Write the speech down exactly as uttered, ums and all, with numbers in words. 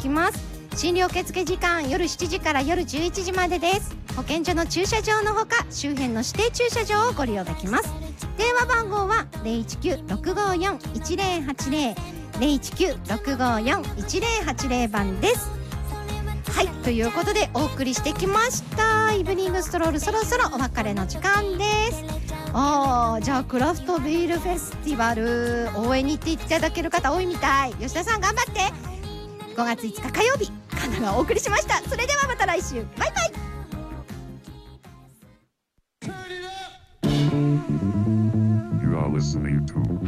きます。診療受付時間夜しちじから夜じゅういちじまでです。保健所の駐車場のほか周辺の指定駐車場をご利用できます。電話番号は ゼロいちきゅう ろくごよん いちゼロはちゼロ ゼロいちきゅう ろくごよん いちゼロはちゼロ 番です。はい、ということでお送りしてきましたイブニングストロール、そろそろお別れの時間です。あー、じゃあクラフトビールフェスティバル応援に行っていただける方多いみたい。吉田さん頑張って。ごがついつか火曜日、カナがお送りしました。それではまた来週、バイバイ。 You are listening to